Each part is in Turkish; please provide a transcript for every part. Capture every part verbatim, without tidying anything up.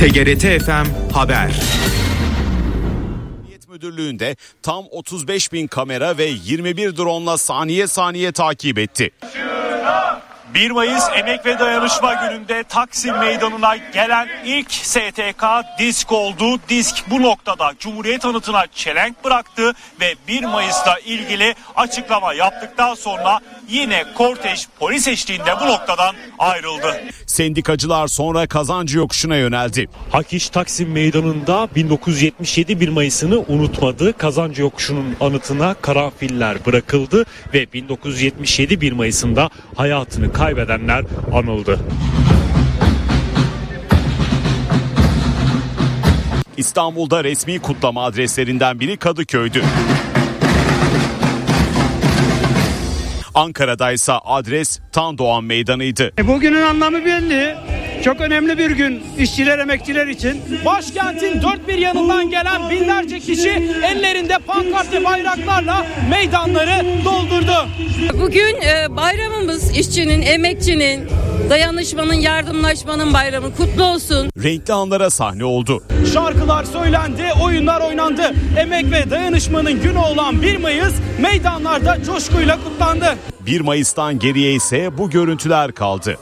T G R T F M Haber. Müdürlüğünde tam otuz beş bin kamera ve yirmi bir drone'la saniye saniye takip etti. bir Mayıs Emek ve Dayanışma Günü'nde Taksim Meydanı'na gelen ilk S T K DİSK oldu. DİSK bu noktada Cumhuriyet anıtına çelenk bıraktı ve bir Mayıs'la ilgili açıklama yaptıktan sonra yine kortej polis eşliğinde bu noktadan ayrıldı. Sendikacılar sonra Kazancı Yokuşu'na yöneldi. Hakiş Taksim Meydanı'nda bin dokuz yüz yetmiş yedi bir Mayıs'ını unutmadı. Kazancı Yokuşu'nun anıtına karanfiller bırakıldı ve bin dokuz yüz yetmiş yedi bir Mayıs'ında hayatını kaybedenler anıldı. İstanbul'da resmi kutlama adreslerinden biri Kadıköy'dü. Ankara'daysa adres Tan Doğan Meydanı'ydı. E bugünün anlamı belli. Çok önemli bir gün işçiler, emekçiler için. Başkentin dört bir yanından gelen binlerce kişi ellerinde pankart ve bayraklarla meydanları doldurdu. Bugün e, bayramımız, işçinin, emekçinin, dayanışmanın, yardımlaşmanın bayramı kutlu olsun. Renkli anlara sahne oldu. Şarkılar söylendi, oyunlar oynandı. Emek ve dayanışmanın günü olan bir Mayıs meydanlarda coşkuyla kutlandı. bir Mayıs'tan geriye ise bu görüntüler kaldı.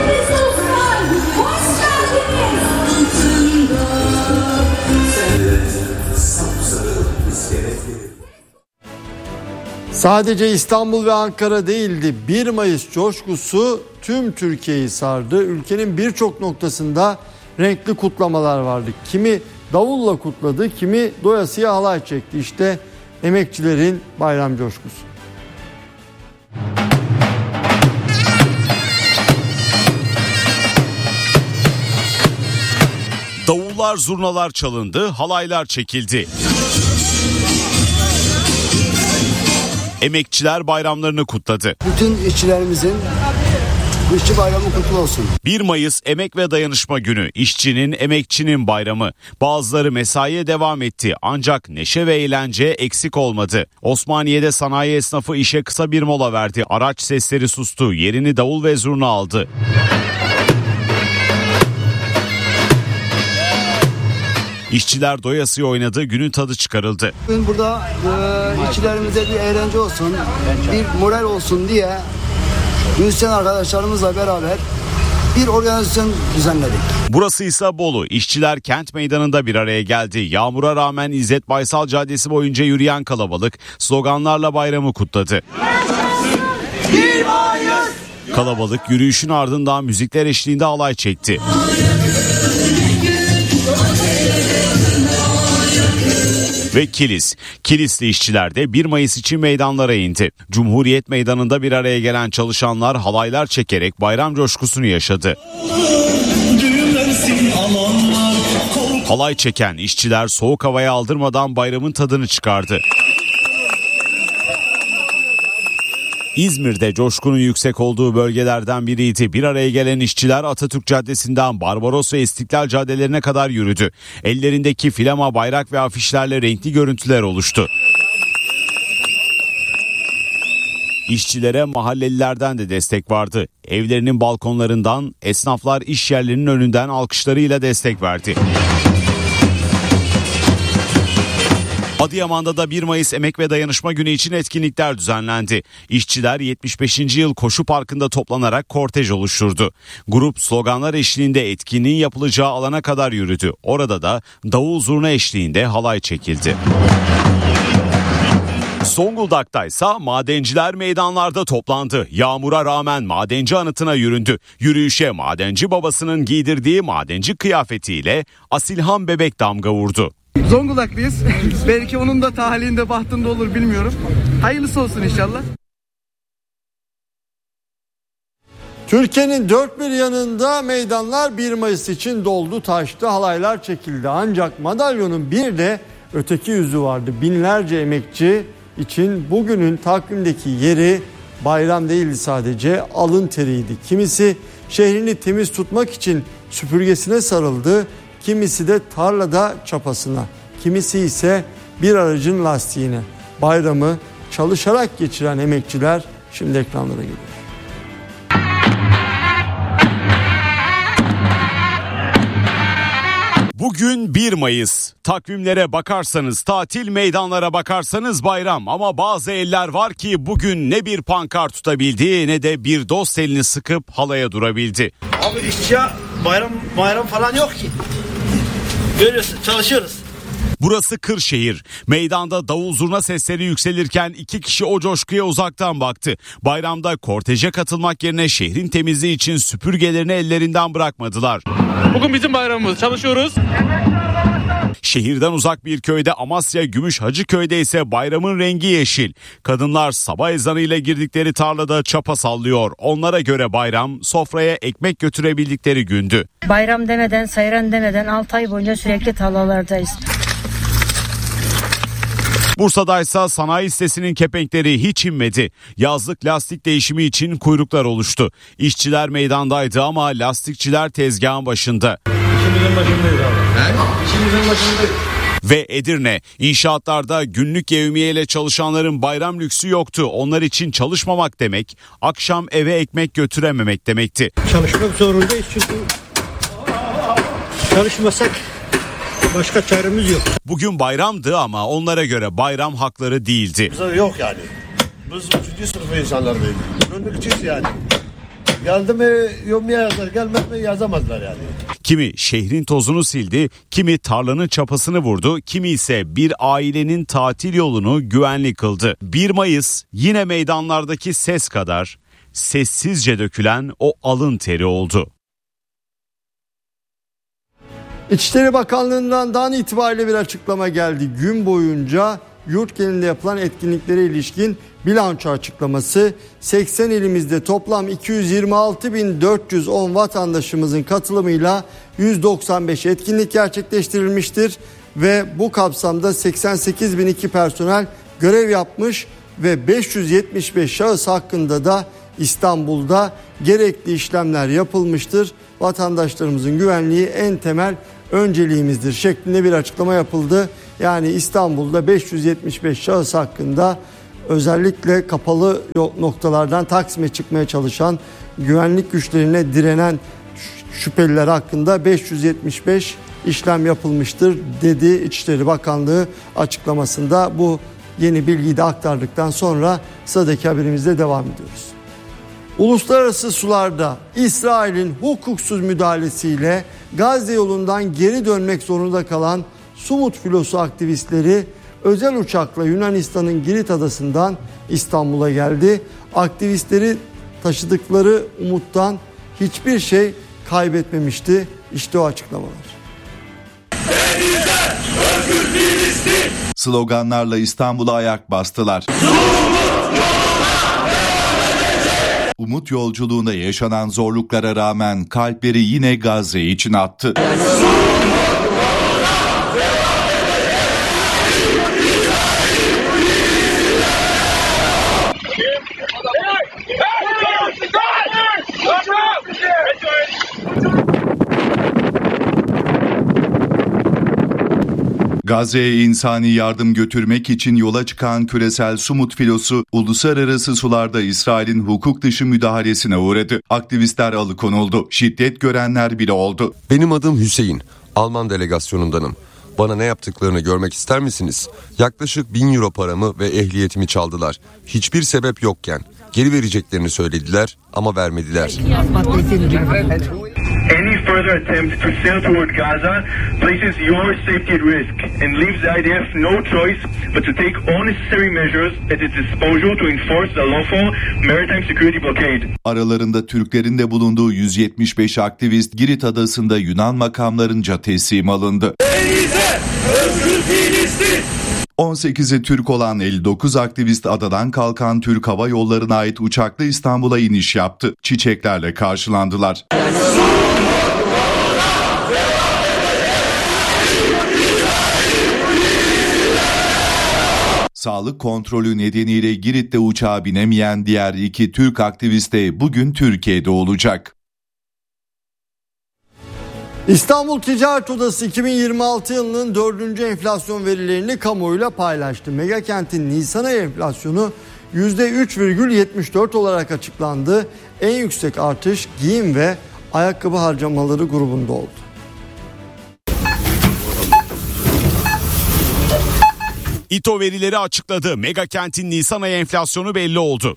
Sadece İstanbul ve Ankara değildi. bir Mayıs coşkusu tüm Türkiye'yi sardı. Ülkenin birçok noktasında renkli kutlamalar vardı. Kimi davulla kutladı, kimi doyasıya halay çekti. İşte emekçilerin bayram coşkusu. Davullar, zurnalar çalındı, halaylar çekildi. Emekçiler bayramlarını kutladı. Bütün işçilerimizin işçi bayramı kutlu olsun. bir Mayıs Emek ve Dayanışma Günü, işçinin, emekçinin bayramı. Bazıları mesaiye devam etti ancak neşe ve eğlence eksik olmadı. Osmaniye'de sanayi esnafı işe kısa bir mola verdi. Araç sesleri sustu, yerini davul ve zurna aldı. İşçiler doyasıya oynadı, günün tadı çıkarıldı. Bugün burada e, işçilerimize bir eğlence olsun, bir moral olsun diye müzisyen arkadaşlarımızla beraber bir organizasyon düzenledik. Burası ise Bolu. İşçiler kent meydanında bir araya geldi. Yağmura rağmen İzzet Baysal Caddesi boyunca yürüyen kalabalık sloganlarla bayramı kutladı. Kalabalık yürüyüşün ardından müzikler eşliğinde halay çekti. Ve Kilis. Kilisli işçiler de bir Mayıs için meydanlara indi. Cumhuriyet Meydanı'nda bir araya gelen çalışanlar halaylar çekerek bayram coşkusunu yaşadı. Halay çeken işçiler soğuk havaya aldırmadan bayramın tadını çıkardı. İzmir'de coşkunun yüksek olduğu bölgelerden biriydi. Bir araya gelen işçiler Atatürk Caddesi'nden Barbaros ve İstiklal caddelerine kadar yürüdü. Ellerindeki flama, bayrak ve afişlerle renkli görüntüler oluştu. İşçilere mahallelilerden de destek vardı. Evlerinin balkonlarından, esnaflar iş yerlerinin önünden alkışlarıyla destek verdi. Adıyaman'da da bir Mayıs Emek ve Dayanışma Günü için etkinlikler düzenlendi. İşçiler yetmiş beşinci yıl koşu parkında toplanarak kortej oluşturdu. Grup sloganlar eşliğinde etkinliğin yapılacağı alana kadar yürüdü. Orada da davul zurna eşliğinde halay çekildi. Zonguldak'taysa madenciler meydanlarda toplandı. Yağmura rağmen madenci anıtına yüründü. Yürüyüşe madenci babasının giydirdiği madenci kıyafetiyle Asilhan Bebek damga vurdu. Zonguldaklıyız. Belki onun da talihinde, bahtında olur bilmiyorum. Hayırlısı olsun inşallah. Türkiye'nin dört bir yanında meydanlar bir Mayıs için doldu taştı, halaylar çekildi. Ancak madalyonun bir de öteki yüzü vardı. Binlerce emekçi için bugünün takvimdeki yeri bayram değildi, sadece alın teriydi. Kimisi şehrini temiz tutmak için süpürgesine sarıldı, kimisi de tarlada çapasına, kimisi ise bir aracın lastiğine. Bayramı çalışarak geçiren emekçiler şimdi ekranlara geliyor. Bugün bir Mayıs. Takvimlere bakarsanız tatil, meydanlara bakarsanız bayram. Ama bazı eller var ki bugün ne bir pankart tutabildi ne de bir dost elini sıkıp halaya durabildi. Abi işçiye bayram bayram falan yok ki. Görüyorsun, çalışıyoruz. Burası Kırşehir. Meydanda davul zurna sesleri yükselirken iki kişi o coşkuya uzaktan baktı. Bayramda korteje katılmak yerine şehrin temizliği için süpürgelerini ellerinden bırakmadılar. Bugün bizim bayramımız, çalışıyoruz. Şehirden uzak bir köyde, Amasya Gümüş Hacıköy'de ise bayramın rengi yeşil. Kadınlar sabah ezanıyla girdikleri tarlada çapa sallıyor. Onlara göre bayram sofraya ekmek götürebildikleri gündü. Bayram demeden, sayran demeden altı ay boyunca sürekli tarlalardayız. Bursa'daysa sanayi sitesinin kepenkleri hiç inmedi. Yazlık lastik değişimi için kuyruklar oluştu. İşçiler meydandaydı ama lastikçiler tezgahın başında. İşimizin başındayız abi. He? İşimizin başındayız. Ve Edirne, inşaatlarda günlük yevmiyeyle çalışanların bayram lüksü yoktu. Onlar için çalışmamak demek, akşam eve ekmek götürememek demekti. Çalışmak zorundayız çünkü çalışmasak başka çaremiz yok. Bugün bayramdı ama onlara göre bayram hakları değildi. Bize yok yani. Biz üçüncü sınıf insanlardayız. Günlükçüyüz yani. Geldi mi yomiye yazar, gelmez mi yazamazlar yani. Kimi şehrin tozunu sildi, kimi tarlanın çapasını vurdu, kimi ise bir ailenin tatil yolunu güvenli kıldı. bir Mayıs yine meydanlardaki ses kadar sessizce dökülen o alın teri oldu. İçişleri Bakanlığı'ndan dan itibariyle bir açıklama geldi. Gün boyunca yurt genelinde yapılan etkinliklere ilişkin bilanço açıklaması. seksen ilimizde toplam iki yüz yirmi altı bin dört yüz on vatandaşımızın katılımıyla yüz doksan beş etkinlik gerçekleştirilmiştir. Ve bu kapsamda seksen sekiz bin iki personel görev yapmış ve beş yüz yetmiş beş şahıs hakkında da İstanbul'da gerekli işlemler yapılmıştır. Vatandaşlarımızın güvenliği en temel önceliğimizdir şeklinde bir açıklama yapıldı. Yani İstanbul'da beş yüz yetmiş beş şahıs hakkında özellikle kapalı noktalardan Taksim'e çıkmaya çalışan, güvenlik güçlerine direnen şüpheliler hakkında beş yüz yetmiş beş işlem yapılmıştır dedi İçişleri Bakanlığı açıklamasında. Bu yeni bilgiyi de aktardıktan sonra sıradaki haberimizle devam ediyoruz. Uluslararası sularda İsrail'in hukuksuz müdahalesiyle Gazze yolundan geri dönmek zorunda kalan Sumut filosu aktivistleri özel uçakla Yunanistan'ın Girit adasından İstanbul'a geldi. Aktivistleri taşıdıkları umuttan hiçbir şey kaybetmemişti. İşte o açıklamalar. Sloganlarla İstanbul'a ayak bastılar. Umut yolculuğunda yaşanan zorluklara rağmen kalpleri yine Gazze için attı. Gazze'ye insani yardım götürmek için yola çıkan küresel Sumut filosu uluslararası sularda İsrail'in hukuk dışı müdahalesine uğradı. Aktivistler alıkonuldu. Şiddet görenler bile oldu. Benim adım Hüseyin. Alman delegasyonundanım. Bana ne yaptıklarını görmek ister misiniz? Yaklaşık bin euro paramı ve ehliyetimi çaldılar. Hiçbir sebep yokken. Geri vereceklerini söylediler ama vermediler. Any further attempt to sail toward Gaza places your safety at risk and leaves the I D F no choice but to take all necessary measures at its disposal to enforce the lawful maritime security blockade. Aralarında Türklerin de bulunduğu yüz yetmiş beş aktivist Girit adasında Yunan makamlarınca teslim alındı. Denize özgür Filistin! on sekizi Türk olan elli dokuz aktivist adadan kalkan Türk Hava Yolları'na ait uçakla İstanbul'a iniş yaptı. Çiçeklerle karşılandılar. Sağlık kontrolü nedeniyle Girit'te uçağa binemeyen diğer iki Türk aktivist de bugün Türkiye'de olacak. İstanbul Ticaret Odası iki bin yirmi altı yılının dördüncü enflasyon verilerini kamuoyuyla paylaştı. Megakentin Nisan ayı enflasyonu yüzde üç virgül yetmiş dört olarak açıklandı. En yüksek artış giyim ve ayakkabı harcamaları grubunda oldu. İTO verileri açıkladı. Mega kentin Nisan ayı enflasyonu belli oldu.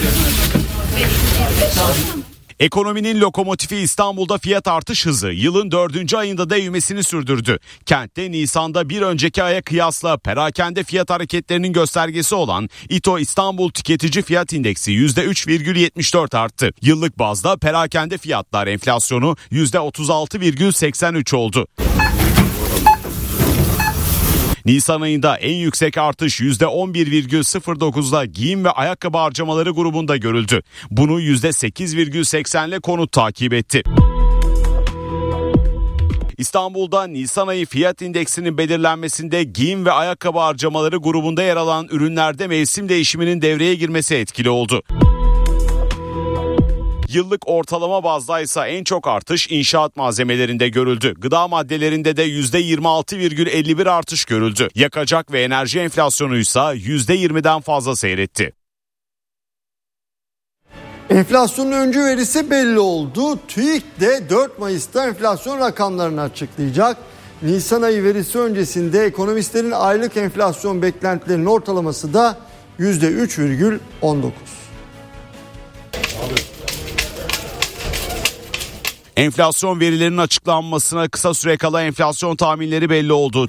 Ekonominin lokomotifi İstanbul'da fiyat artış hızı yılın dördüncü ayında da ivmesini sürdürdü. Kentte Nisan'da bir önceki aya kıyasla perakende fiyat hareketlerinin göstergesi olan İTO İstanbul Tüketici Fiyat İndeksi yüzde üç virgül yetmiş dört arttı. Yıllık bazda perakende fiyatlar enflasyonu yüzde otuz altı virgül seksen üç oldu. Nisan ayında en yüksek artış yüzde on bir virgül sıfır dokuzla giyim ve ayakkabı harcamaları grubunda görüldü. Bunu yüzde sekiz virgül seksenle konut takip etti. İstanbul'da Nisan ayı fiyat indeksinin belirlenmesinde giyim ve ayakkabı harcamaları grubunda yer alan ürünlerde mevsim değişiminin devreye girmesi etkili oldu. Yıllık ortalama bazda ise en çok artış inşaat malzemelerinde görüldü. Gıda maddelerinde de yüzde yirmi altı virgül elli bir artış görüldü. Yakacak ve enerji enflasyonu ise yüzde yirmiden fazla seyretti. Enflasyonun öncü verisi belli oldu. TÜİK de dört Mayıs'ta enflasyon rakamlarını açıklayacak. Nisan ayı verisi öncesinde ekonomistlerin aylık enflasyon beklentilerinin ortalaması da yüzde üç virgül on dokuz. Enflasyon verilerinin açıklanmasına kısa süre kala enflasyon tahminleri belli oldu.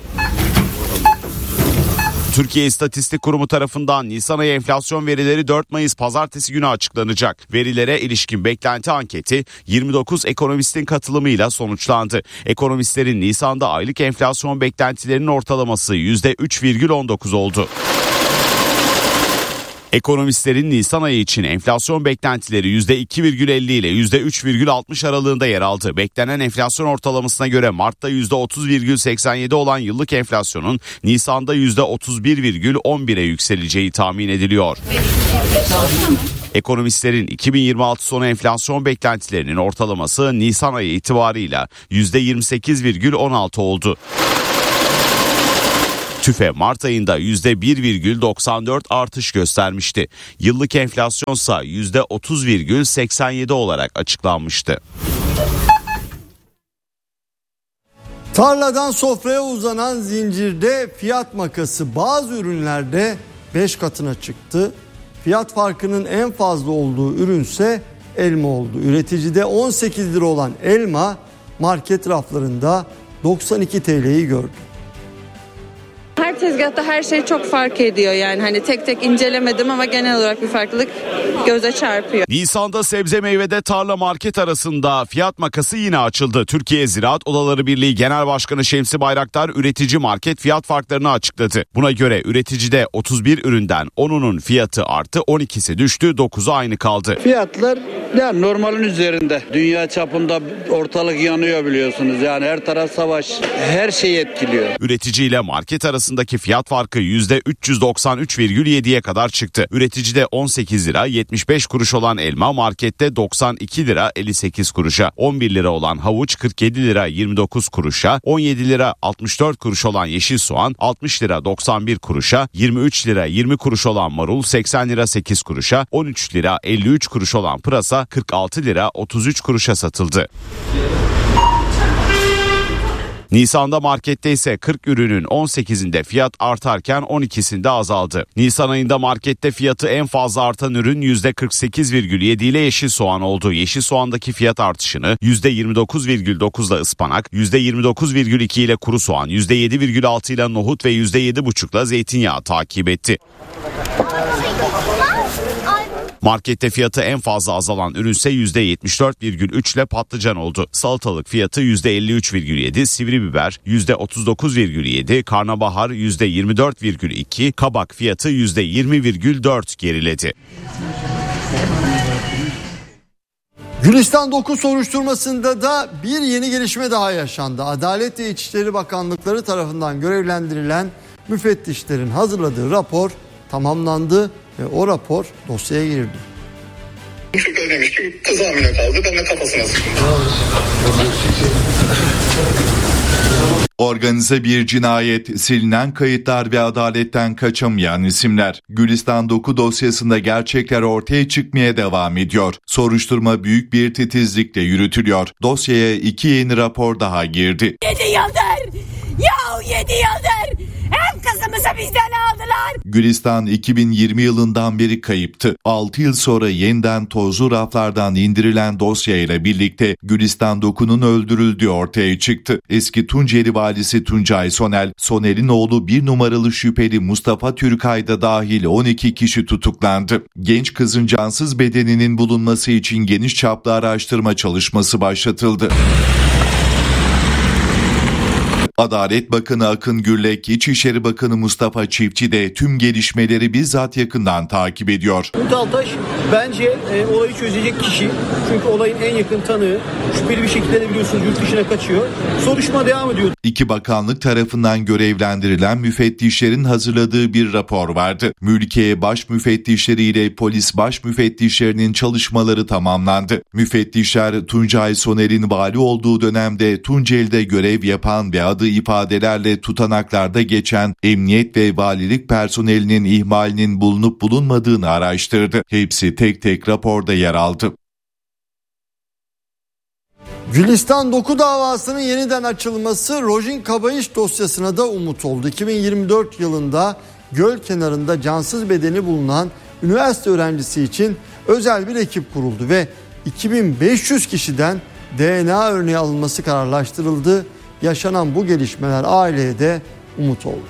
Türkiye İstatistik Kurumu tarafından Nisan ayı enflasyon verileri dört Mayıs pazartesi günü açıklanacak. Verilere ilişkin beklenti anketi yirmi dokuz ekonomistin katılımıyla sonuçlandı. Ekonomistlerin Nisan'da aylık enflasyon beklentilerinin ortalaması yüzde üç virgül on dokuz oldu. Ekonomistlerin Nisan ayı için enflasyon beklentileri yüzde iki virgül elli ile yüzde üç virgül altmış aralığında yer aldı. Beklenen enflasyon ortalamasına göre Mart'ta yüzde otuz virgül seksen yedi olan yıllık enflasyonun Nisan'da yüzde otuz bir virgül on bire yükseleceği tahmin ediliyor. Ekonomistlerin iki bin yirmi altı sonu enflasyon beklentilerinin ortalaması Nisan ayı itibarıyla yüzde yirmi sekiz virgül on altı oldu. TÜFE Mart ayında yüzde bir virgül doksan dört artış göstermişti. Yıllık enflasyonsa yüzde otuz virgül seksen yedi olarak açıklanmıştı. Tarladan sofraya uzanan zincirde fiyat makası bazı ürünlerde beş katına çıktı. Fiyat farkının en fazla olduğu ürünse elma oldu. Üreticide on sekiz lira olan elma market raflarında doksan iki T L'yi gördü. Her tezgahta her şey çok fark ediyor yani hani tek tek incelemedim ama genel olarak bir farklılık göze çarpıyor. Nisan'da sebze meyvede tarla market arasında fiyat makası yine açıldı. Türkiye Ziraat Odaları Birliği Genel Başkanı Şemsi Bayraktar üretici market fiyat farklarını açıkladı. Buna göre üreticide otuz bir üründen onunun fiyatı arttı, on ikisi düştü, dokuzu aynı kaldı. Fiyatlar yani normalin üzerinde. Dünya çapında ortalık yanıyor biliyorsunuz. Yani her taraf savaş, her şeyi etkiliyor. Üretici ile market arasındaki fiyat farkı yüzde üç yüz doksan üç virgül yediye kadar çıktı. Üreticide on sekiz lira yetmiş beş kuruş olan elma markette doksan iki lira elli sekiz kuruşa, on bir lira olan havuç kırk yedi lira yirmi dokuz kuruşa, on yedi lira altmış dört kuruş olan yeşil soğan altmış lira doksan bir kuruşa, yirmi üç lira yirmi kuruş olan marul seksen lira sekiz kuruşa, on üç lira elli üç kuruş olan pırasa kırk altı lira otuz üç kuruşa satıldı. Nisan'da markette ise kırk ürünün on sekizinde fiyat artarken on ikisinde azaldı. Nisan ayında markette fiyatı en fazla artan ürün yüzde kırk sekiz virgül yedi ile yeşil soğan oldu. Yeşil soğandaki fiyat artışını yüzde yirmi dokuz virgül dokuz ile ıspanak, yüzde yirmi dokuz virgül iki ile kuru soğan, yüzde yedi virgül altı ile nohut ve yüzde yedi virgül beş ile zeytinyağı takip etti. Markette fiyatı en fazla azalan ürünse yüzde yetmiş dört virgül üç ile patlıcan oldu. Salatalık fiyatı yüzde elli üç virgül yedi, sivri biber yüzde otuz dokuz virgül yedi, karnabahar yüzde yirmi dört virgül iki, kabak fiyatı yüzde yirmi virgül dört geriledi. Gülistan dokuz soruşturmasında da bir yeni gelişme daha yaşandı. Adalet ve İçişleri Bakanlıkları tarafından görevlendirilen müfettişlerin hazırladığı rapor tamamlandı ve o rapor dosyaya girdi. Şüpheli demiş ki kız hamile kaldı, ben de kafasına sıktım. Organize bir cinayet, silinen kayıtlar ve adaletten kaçamayan isimler. Gülistan Doku dosyasında gerçekler ortaya çıkmaya devam ediyor. Soruşturma büyük bir titizlikle yürütülüyor. Dosyaya iki yeni rapor daha girdi. Yedi yıldır, ya yedi yıldır Hem kızımızı bizden aldılar. Gülistan iki bin yirmi yılından beri kayıptı. altı yıl sonra yeniden tozlu raflardan indirilen dosyayla birlikte Gülistan Doku'nun öldürüldüğü ortaya çıktı. Eski Tunceli valisi Tuncay Sonel, Soner'in oğlu bir numaralı şüpheli Mustafa Türkay da dahil on iki kişi tutuklandı. Genç kızın cansız bedeninin bulunması için geniş çaplı araştırma çalışması başlatıldı. Adalet Bakanı Akın Gürlek, İçişleri Bakanı Mustafa Çiftçi de tüm gelişmeleri bizzat yakından takip ediyor. Umut Altaş bence e, olayı çözecek kişi. Çünkü olayın en yakın tanığı. Şüpheli bir şekilde de biliyorsunuz yurt dışına kaçıyor. Soruşturma devam ediyor. İki bakanlık tarafından görevlendirilen müfettişlerin hazırladığı bir rapor vardı. Mülkiye baş müfettişleri ile polis baş müfettişlerinin çalışmaları tamamlandı. Müfettişler Tuncay Soner'in vali olduğu dönemde Tunceli'de görev yapan ve adı ifadelerle tutanaklarda geçen emniyet ve valilik personelinin ihmalinin bulunup bulunmadığını araştırdı. Hepsi tek tek raporda yer aldı. Gülistan Doku davasının yeniden açılması Rojin Kabayış dosyasına da umut oldu. iki bin yirmi dört yılında göl kenarında cansız bedeni bulunan üniversite öğrencisi için özel bir ekip kuruldu ve iki bin beş yüz kişiden D N A örneği alınması kararlaştırıldı. Yaşanan bu gelişmeler aileye de umut oldu.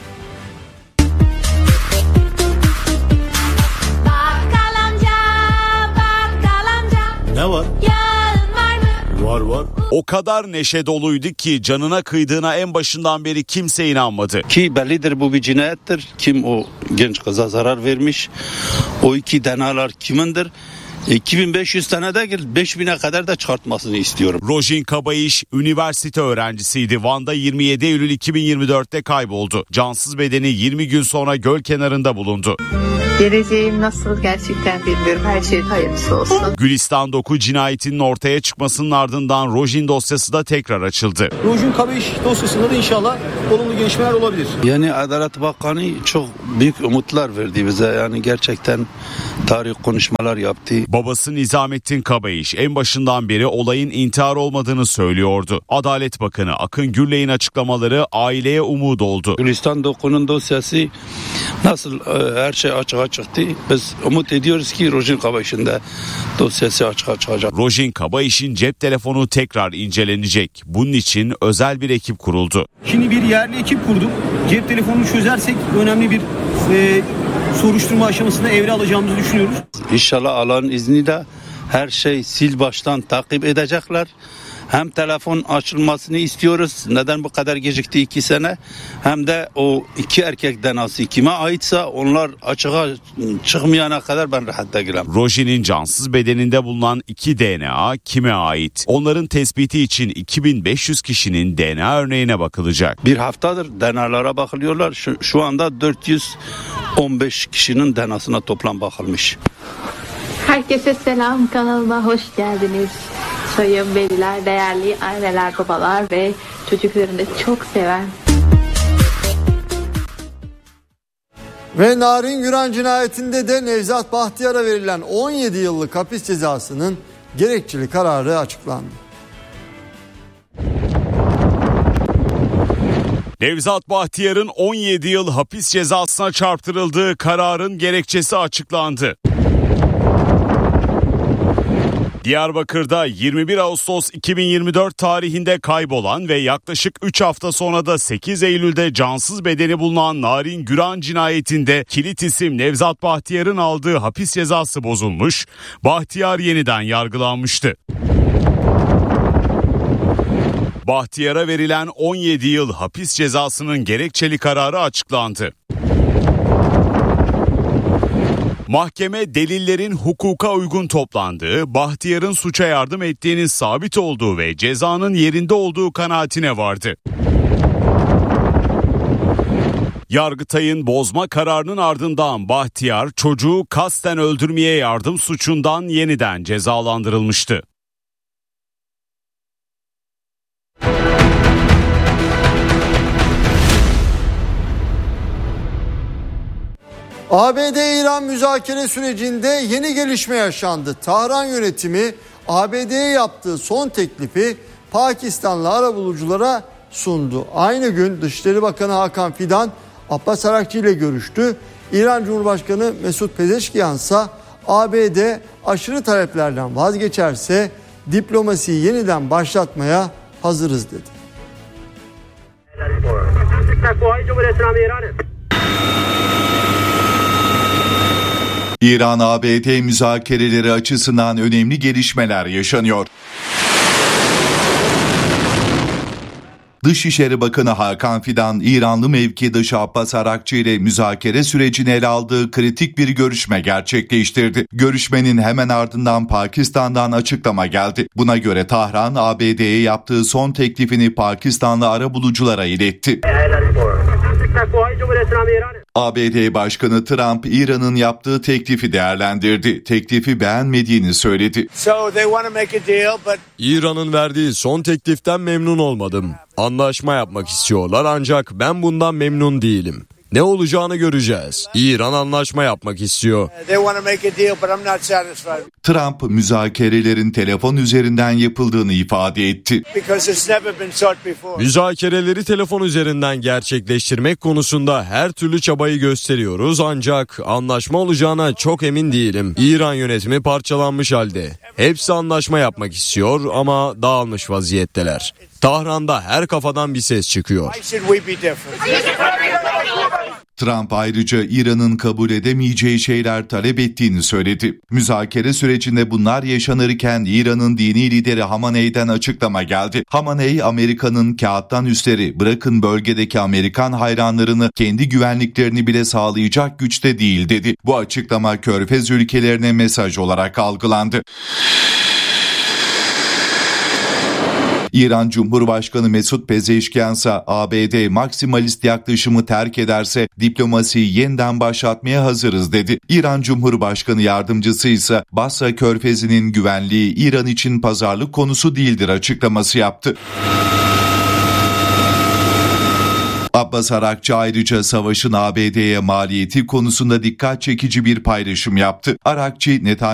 Bakkal amca, bakkal amca. Ne var? Yağın var mı? Var var. O kadar neşe doluydu ki canına kıydığına en başından beri kimse inanmadı. Ki bellidir bu bir cinayettir. Kim o genç kıza zarar vermiş? O iki D N A'lar kimindir? iki bin beş yüz tane de beş bine kadar da çıkartmasını istiyorum. Rojin Kabayış üniversite öğrencisiydi. Van'da yirmi yedi Eylül iki bin yirmi dörtte kayboldu. Cansız bedeni yirmi gün sonra göl kenarında bulundu. Geleceğim nasıl gerçekten bilmiyorum. Her şeyin hayırlısı olsun. Gülistan Doku cinayetinin ortaya çıkmasının ardından Rojin dosyası da tekrar açıldı. Rojin Kabayış dosyasında da inşallah olumlu gelişmeler olabilir. Yani Adalet Bakanı çok büyük umutlar verdi bize. Yani gerçekten tarih konuşmalar yaptı. Babası Nizamettin Kabayış en başından beri olayın intihar olmadığını söylüyordu. Adalet Bakanı Akın Gürlek'in açıklamaları aileye umut oldu. Gülistan Doku'nun dosyası nasıl e, her şey açığa çıktı. Biz umut ediyoruz ki Rojin Kabayış'ın da dosyası açığa çıkacak. Rojin Kabayış'ın cep telefonu tekrar incelenecek. Bunun için özel bir ekip kuruldu. Şimdi bir yerli ekip kurduk. Cep telefonunu çözersek önemli bir e, soruşturma aşamasında evre alacağımızı düşünüyoruz. İnşallah Allah'ın izniyle her şey sil baştan takip edecekler. Hem telefon açılmasını istiyoruz. Neden bu kadar gecikti iki sene? Hem de o iki erkek D N A'sı kime aitse onlar açığa çıkmayana kadar ben rahat değilim. Rojin'in cansız bedeninde bulunan iki D N A kime ait? Onların tespiti için iki bin beş yüz kişinin D N A örneğine bakılacak. Bir haftadır D N A'lara bakılıyorlar. Şu, şu anda dört yüz on beş kişinin D N A'sına toplam bakılmış. Herkese selam, kanalıma hoş geldiniz. Sayın veliler, değerli anneler, babalar ve çocuklarını çok seven. Ve Narin Güran cinayetinde de Nevzat Bahtiyar'a verilen on yedi yıllık hapis cezasının gerekçeli kararı açıklandı. Nevzat Bahtiyar'ın on yedi yıl hapis cezasına çarptırıldığı kararın gerekçesi açıklandı. Diyarbakır'da yirmi bir Ağustos iki bin yirmi dört tarihinde kaybolan ve yaklaşık üç hafta sonra da sekiz Eylül'de cansız bedeni bulunan Narin Güran cinayetinde kilit isim Nevzat Bahtiyar'ın aldığı hapis cezası bozulmuş, Bahtiyar yeniden yargılanmıştı. Bahtiyar'a verilen on yedi yıl hapis cezasının gerekçeli kararı açıklandı. Mahkeme delillerin hukuka uygun toplandığı, Bahtiyar'ın suça yardım ettiğinin sabit olduğu ve cezanın yerinde olduğu kanaatine vardı. Yargıtay'ın bozma kararının ardından Bahtiyar çocuğu kasten öldürmeye yardım suçundan yeniden cezalandırılmıştı. A B D-İran müzakere sürecinde yeni gelişme yaşandı. Tahran yönetimi A B D'ye yaptığı son teklifi Pakistanlı arabuluculara sundu. Aynı gün Dışişleri Bakanı Hakan Fidan Abbas Arakçı ile görüştü. İran Cumhurbaşkanı Mesut Pezeşkiyan ise A B D aşırı taleplerden vazgeçerse diplomasiyi yeniden başlatmaya hazırız dedi. İran-A B D müzakereleri açısından önemli gelişmeler yaşanıyor. Dışişleri Bakanı Hakan Fidan, İranlı mevkidaşı Abbas Arakçı ile müzakere sürecini ele aldığı kritik bir görüşme gerçekleştirdi. Görüşmenin hemen ardından Pakistan'dan açıklama geldi. Buna göre Tahran, A B D'ye yaptığı son teklifini Pakistanlı arabuluculara iletti. A B D Başkanı Trump, İran'ın yaptığı teklifi değerlendirdi. Teklifi beğenmediğini söyledi. İran'ın verdiği son tekliften memnun olmadım. Anlaşma yapmak istiyorlar ancak ben bundan memnun değilim. Ne olacağını göreceğiz. İran anlaşma yapmak istiyor. Trump müzakerelerin telefon üzerinden yapıldığını ifade etti. Müzakereleri telefon üzerinden gerçekleştirmek konusunda her türlü çabayı gösteriyoruz ancak anlaşma olacağına çok emin değilim. İran yönetimi parçalanmış halde. Hepsi anlaşma yapmak istiyor ama dağılmış vaziyetteler. Tahran'da her kafadan bir ses çıkıyor. Trump ayrıca İran'ın kabul edemeyeceği şeyler talep ettiğini söyledi. Müzakere sürecinde bunlar yaşanırken İran'ın dini lideri Hamaney'den açıklama geldi. Hamaney, Amerika'nın kağıttan üstleri, bırakın bölgedeki Amerikan hayranlarını, kendi güvenliklerini bile sağlayacak güçte değil dedi. Bu açıklama Körfez ülkelerine mesaj olarak algılandı. İran Cumhurbaşkanı Mesut Pezeşkiyan ise A B D maksimalist yaklaşımı terk ederse diplomasiyi yeniden başlatmaya hazırız dedi. İran Cumhurbaşkanı yardımcısı ise Basra Körfezi'nin güvenliği İran için pazarlık konusu değildir açıklaması yaptı. Abbas Arakçı ayrıca savaşın A B D'ye maliyeti konusunda dikkat çekici bir paylaşım yaptı. Arakçı, Netanyahu